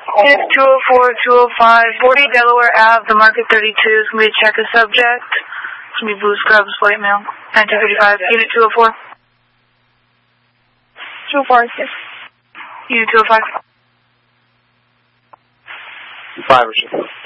Unit 204, 205, 40 Delaware Ave, the Market 32 is going to be a check of subject. It's going to be Blue Scrubs, white male, 1935. Unit 204. 204, yes. Unit 205. 5 or 6.